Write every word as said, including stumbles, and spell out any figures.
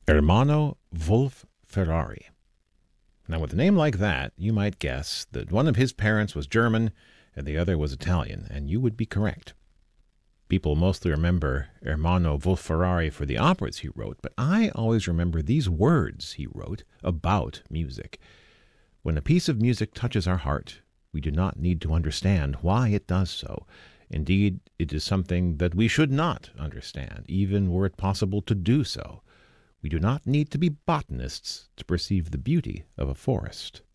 Ermanno Wolf Ferrari. Now, with a name like that, you might guess that one of his parents was German and the other was Italian, and you would be correct. People mostly remember Ermanno Wolf Ferrari for the operas he wrote, but I always remember these words he wrote about music. When a piece of music touches our heart, we do not need to understand why it does so. Indeed, it is something that we should not understand, even were it possible to do so. We do not need to be botanists to perceive the beauty of a forest.